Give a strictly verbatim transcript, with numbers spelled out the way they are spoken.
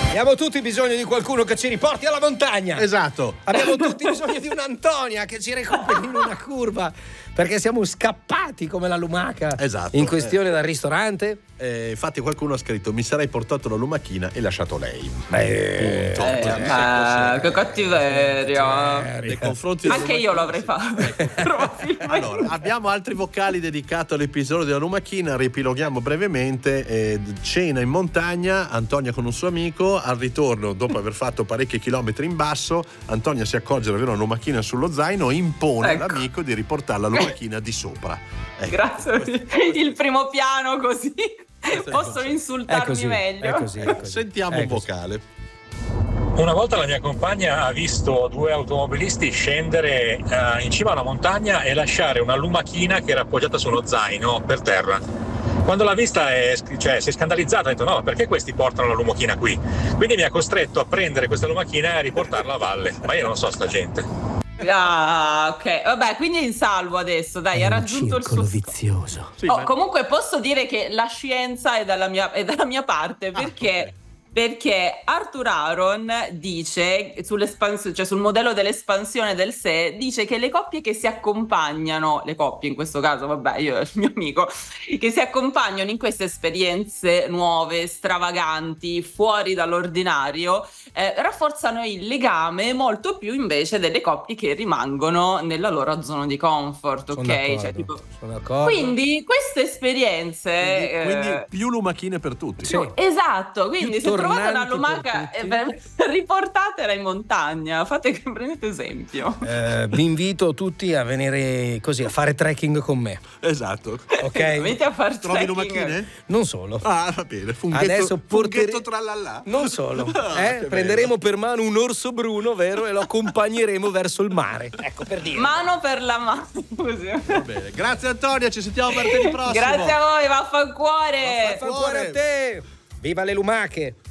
Abbiamo tutti bisogno di qualcuno che ci riporti alla montagna. Esatto. Abbiamo tutti bisogno di un'Antonia che ci recuperi in una curva, perché siamo scappati come la lumaca. Esatto. In questione eh. dal ristorante. Eh, infatti qualcuno ha scritto: mi sarei portato la lumachina e lasciato lei. Beh, Punto. Eh, eh, che cattiveria. Nei confronti Anche io l'avrei fatto. Allora, abbiamo altri vocali dedicati all'episodio della lumachina. Riepiloghiamo brevemente. Eh, cena in montagna, Antonia con un suo amico. Al ritorno, dopo aver fatto parecchi chilometri in basso, Antonia si accorge di avere una lumachina sullo zaino e impone ecco. all'amico di riportare la lumachina di sopra. Ecco. Grazie. Il primo piano così posso insultarmi è così, meglio. È così, è così. Sentiamo è un così. vocale. Una volta la mia compagna ha visto due automobilisti scendere uh, in cima a una montagna e lasciare una lumachina che era appoggiata su uno zaino per terra. Quando l'ha vista è, cioè, si è scandalizzata, ha detto no, perché questi portano la lumachina qui? Quindi mi ha costretto a prendere questa lumachina e a riportarla a valle, ma io non so sta gente. Ah, ok, vabbè, quindi è in salvo adesso, dai, È ha un raggiunto il circolo suo vizioso. Sì, oh, ma- comunque posso dire che la scienza è dalla mia, è dalla mia parte, perché ok. perché Arthur Aron dice sull'espansione, cioè sul modello dell'espansione del sé, dice che le coppie che si accompagnano, le coppie in questo caso, vabbè, io e il mio amico, che si accompagnano in queste esperienze nuove, stravaganti, fuori dall'ordinario, eh, rafforzano il legame molto più invece delle coppie che rimangono nella loro zona di comfort, Sono ok? d'accordo, Cioè, tipo, sono d'accordo. quindi queste esperienze Quindi, eh, quindi più lumachine per tutti. Sì. esatto, quindi Più se trovate una tornanti lumaca per eh, tutti. beh, riportatela in montagna, fate che prendete esempio. Eh, vi invito tutti a venire così a fare trekking con me, Esatto. ok? Venite a far Trovi trekking. lumachine? Non solo. Ah, va bene. Funghetto, Adesso portere- funghetto tralala. Non solo, Ah, eh? che Prenderemo per mano un orso bruno, vero? E lo accompagneremo verso il mare. Ecco, per dire. Mano per la mano. Così. Va bene. Grazie Antonia, ci sentiamo martedì prossimo. Grazie a voi, vaffancuore. Fa ancora a te. Viva le lumache.